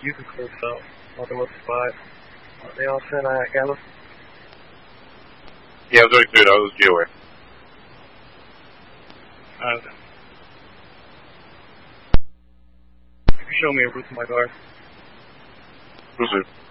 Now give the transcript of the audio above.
you can close out. I'll go with the spot. They all set at Gallo? Yeah, I was already cleared. I was jailware. Okay. You can show me a route to my guard. Who's it?